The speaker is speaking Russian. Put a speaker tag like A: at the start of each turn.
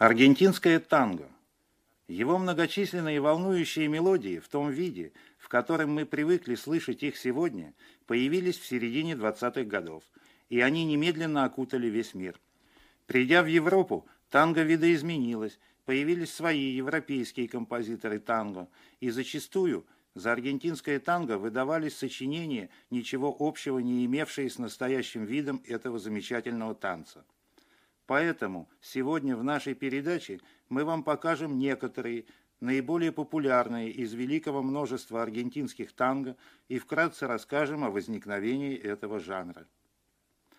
A: Аргентинское танго. Его многочисленные волнующие мелодии в том виде, в котором мы привыкли слышать их сегодня, появились в середине 20-х годов, и они немедленно окутали весь мир. Придя в Европу, танго видоизменилось, появились свои европейские композиторы танго, и зачастую за аргентинское танго выдавались сочинения, ничего общего не имевшие с настоящим видом этого замечательного танца. Поэтому сегодня в нашей передаче мы вам покажем некоторые наиболее популярные из великого множества аргентинских танго и вкратце расскажем о возникновении этого жанра.